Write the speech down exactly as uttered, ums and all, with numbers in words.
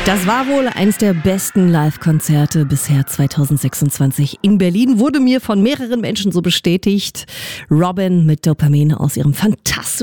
Das war wohl eins der besten Live-Konzerte bisher zwanzig sechsundzwanzig in Berlin. Wurde mir von mehreren Menschen so bestätigt. Robin mit Dopamin aus ihrem fantastischen